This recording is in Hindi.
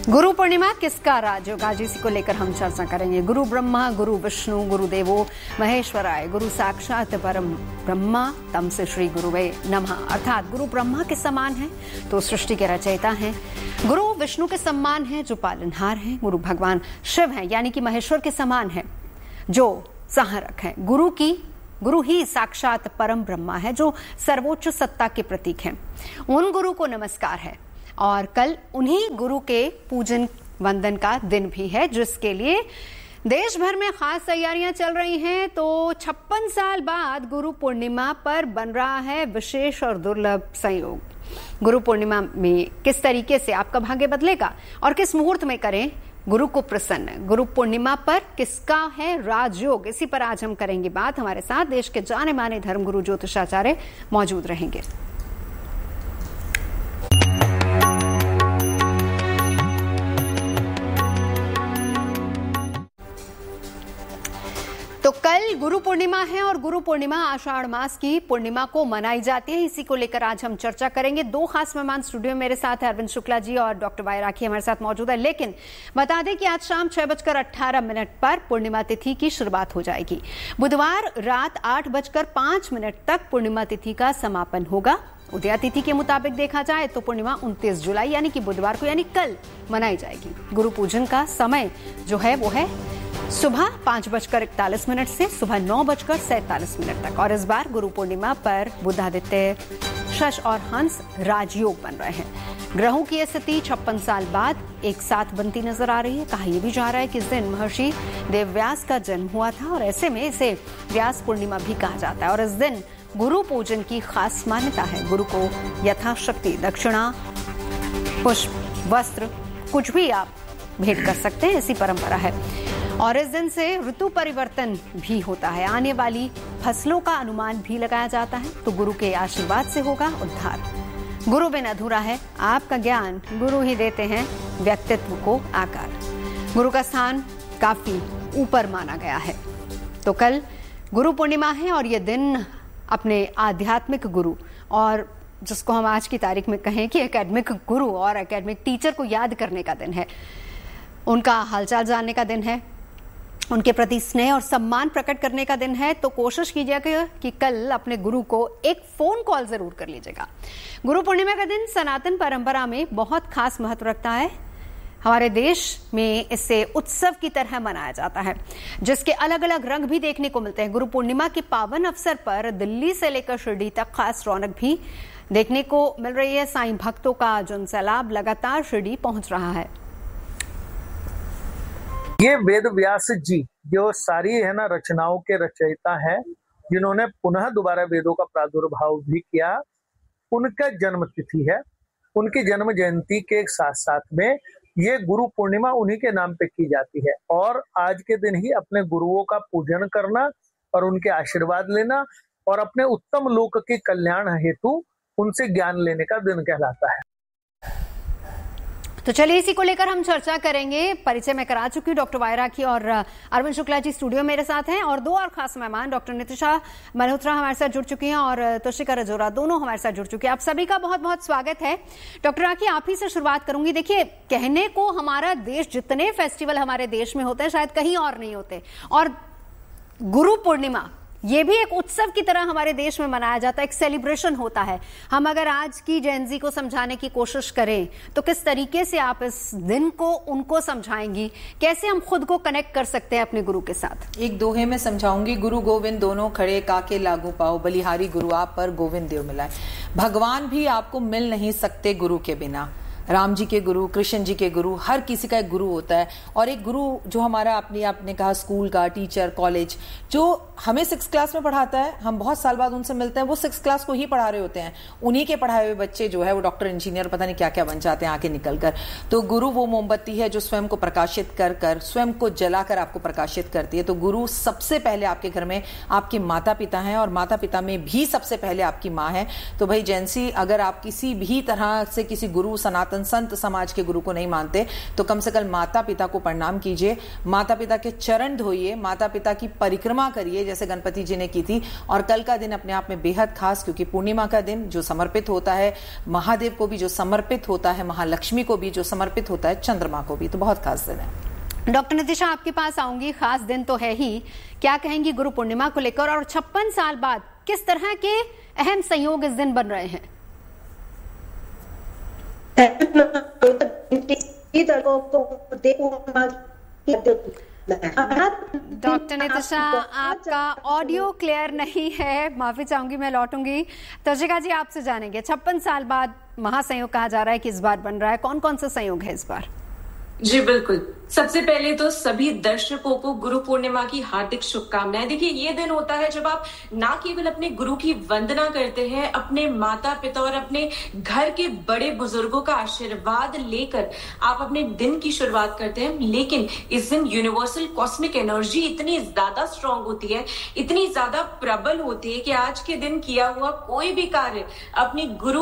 गुरु पूर्णिमा किसका राजयोग, आज इसी को लेकर हम चर्चा करेंगे। गुरु ब्रह्मा, गुरु विष्णु, गुरुदेवो महेश्वराय, गुरु साक्षात परम ब्रह्मा तम से श्री गुरुवे नमः। अर्थात गुरु ब्रह्मा के समान है तो सृष्टि के रचयिता हैं, गुरु विष्णु के समान है जो पालनहार हैं, गुरु भगवान शिव हैं यानी कि महेश्वर के समान है जो संहारक है, गुरु ही साक्षात परम ब्रह्मा है जो सर्वोच्च सत्ता के प्रतीक हैं। उन गुरु को नमस्कार है और कल उन्हीं गुरु के पूजन वंदन का दिन भी है, जिसके लिए देश भर में खास तैयारियां चल रही हैं। तो 56 साल बाद गुरु पूर्णिमा पर बन रहा है विशेष और दुर्लभ संयोग। गुरु पूर्णिमा में किस तरीके से आपका भाग्य बदलेगा और किस मुहूर्त में करें गुरु को प्रसन्न, गुरु पूर्णिमा पर किसका है राजयोग, इसी पर आज हम करेंगे बात। हमारे साथ देश के जाने माने धर्मगुरु ज्योतिषाचार्य मौजूद रहेंगे। तो कल गुरु पूर्णिमा है और गुरु पूर्णिमा आषाढ़ मास की पूर्णिमा को मनाई जाती है। इसी को लेकर आज हम चर्चा करेंगे। दो खास मेहमान स्टूडियो में मेरे साथ है, अरविंद शुक्ला जी और डॉक्टर वाई राखी हमारे साथ मौजूद है। लेकिन बता दें कि आज शाम 6:18 पर पूर्णिमा तिथि की शुरुआत हो जाएगी। बुधवार रात 8:05 तक पूर्णिमा तिथि का समापन होगा। उदया तिथि के मुताबिक देखा जाए तो पूर्णिमा 29 जुलाई यानी कि बुधवार को यानी कल मनाई जाएगी। गुरु पूजन का समय जो है वो है सुबह 5:41 से सुबह 9:47 तक। और इस बार गुरु पूर्णिमा पर बुधादित्य, शश और हंस राजयोग बन रहे हैं। ग्रहों की स्थिति 56 साल बाद एक साथ बनती नजर आ रही है। कहा यह भी जा रहा है कि इस दिन महर्षि देवव्यास का जन्म हुआ था और ऐसे में इसे व्यास पूर्णिमा भी कहा जाता है। और इस दिन गुरु पूजन की खास मान्यता है। गुरु को यथाशक्ति दक्षिणा, पुष्प, वस्त्र कुछ भी आप भेंट कर सकते हैं, ऐसी परंपरा है। और इस दिन से ऋतु परिवर्तन भी होता है, आने वाली फसलों का अनुमान भी लगाया जाता है। तो गुरु के आशीर्वाद से होगा उद्धार। गुरु बिन अधूरा है आपका ज्ञान, गुरु ही देते हैं व्यक्तित्व को आकार। गुरु का स्थान काफी ऊपर माना गया है। तो कल गुरु पूर्णिमा है और यह दिन अपने आध्यात्मिक गुरु और जिसको हम आज की तारीख में कहें कि एकेडमिक गुरु और एकेडमिक टीचर को याद करने का दिन है। उनका हालचाल जानने का दिन है, उनके प्रति स्नेह और सम्मान प्रकट करने का दिन है। तो कोशिश कीजिएगा कि कल अपने गुरु को एक फोन कॉल जरूर कर लीजिएगा। गुरु पूर्णिमा का दिन सनातन परंपरा में बहुत खास महत्व रखता है। हमारे देश में इसे उत्सव की तरह मनाया जाता है, जिसके अलग अलग रंग भी देखने को मिलते हैं। गुरु पूर्णिमा के पावन अवसर पर दिल्ली से लेकर शिरडी तक खास रौनक भी देखने को मिल रही है। साईं भक्तों का जन सैलाब लगातार शिरडी पहुंच रहा है। ये वेद व्यास जी जो सारी है ना रचनाओं के रचयिता है, जिन्होंने पुनः दोबारा वेदों का प्रादुर्भाव भी किया, उनका जन्म तिथि है। उनकी जन्म जयंती के साथ साथ में ये गुरु पूर्णिमा उन्हीं के नाम पे की जाती है। और आज के दिन ही अपने गुरुओं का पूजन करना और उनके आशीर्वाद लेना और अपने उत्तम लोक के कल्याण हेतु उनसे ज्ञान लेने का दिन कहलाता है। तो चलिए इसी को लेकर हम चर्चा करेंगे। परिचय मैं करा चुकी हूँ, डॉक्टर वाई राखी और अरविंद शुक्ला जी स्टूडियो मेरे साथ हैं और दो और खास मेहमान डॉक्टर नितिशा मल्होत्रा हमारे साथ जुड़ चुकी हैं और तुषिका रजोरा दोनों हमारे साथ जुड़ चुके हैं। आप सभी का बहुत बहुत स्वागत है। डॉक्टर राखी, आप ही से शुरुआत करूंगी। देखिए, कहने को हमारा देश, जितने फेस्टिवल हमारे देश में होते हैं शायद कहीं और नहीं होते, और गुरु पूर्णिमा ये भी एक उत्सव की तरह हमारे देश में मनाया जाता है, एक सेलिब्रेशन होता है। हम अगर आज की जेनजी को समझाने की कोशिश करें तो किस तरीके से आप इस दिन को उनको समझाएंगी, कैसे हम खुद को कनेक्ट कर सकते हैं अपने गुरु के साथ? एक दोहे में समझाऊंगी, गुरु गोविंद दोनों खड़े काके लागू पाओ, बलिहारी गुरु आप पर गोविंद देव मिलाए। भगवान भी आपको मिल नहीं सकते गुरु के बिना। राम जी के गुरु, कृष्ण जी के गुरु, हर किसी का एक गुरु होता है। और एक गुरु जो हमारा आपने कहा स्कूल का टीचर, कॉलेज जो हमें 6th क्लास में पढ़ाता है, हम बहुत साल बाद उनसे मिलते हैं, वो 6th क्लास को ही पढ़ा रहे होते हैं। उन्हीं के पढ़ाए हुए बच्चे जो है वो डॉक्टर, इंजीनियर, पता नहीं क्या क्या बन जाते हैं आगे निकल कर। तो गुरु वो मोमबत्ती है जो स्वयं को प्रकाशित कर स्वयं को जलाकर आपको प्रकाशित करती है। तो गुरु सबसे पहले आपके घर में आपके माता पिता हैं और माता पिता में भी सबसे पहले आपकी माँ है। तो भाई जेंसी, अगर आप किसी भी तरह से किसी गुरु, सनातन साधन संत समाज के गुरु को नहीं मानते तो कम से कम माता पिता को प्रणाम कीजिए, माता पिता के चरण धोइए, माता पिता की परिक्रमा करिए जैसे गणपति जी ने की थी। और कल का दिन अपने आप में बेहद खास, क्योंकि पूर्णिमा का दिन जो समर्पित होता है महादेव को भी, जो समर्पित होता है महालक्ष्मी को भी, जो समर्पित होता है चंद्रमा को भी, तो बहुत खास दिन है। डॉक्टर नितिशा, आपके पास आऊंगी। खास दिन तो है ही, क्या कहेंगी गुरु पूर्णिमा को लेकर, और 56 साल बाद किस तरह के अहम संयोग इस दिन बन रहे हैं? डॉक्टर नितिशा, आपका ऑडियो क्लियर नहीं है, माफी चाहूंगी, मैं लौटूंगी। तोशिका जी, आपसे जानेंगे, 56 साल बाद महासंयोग कहा जा रहा है कि इस बार बन रहा है, कौन कौन सा संयोग है इस बार? जी बिल्कुल, सबसे पहले तो सभी दर्शकों को गुरु पूर्णिमा की हार्दिक शुभकामनाएं। देखिए, ये दिन होता है जब आप ना केवल अपने गुरु की वंदना करते हैं, अपने माता पिता और अपने घर के बड़े बुजुर्गों का आशीर्वाद लेकर आप अपने दिन की शुरुआत करते हैं, लेकिन इस दिन यूनिवर्सल कॉस्मिक एनर्जी इतनी ज्यादा स्ट्रांग होती है, इतनी ज्यादा प्रबल होती है कि आज के दिन किया हुआ कोई भी कार्य अपने गुरु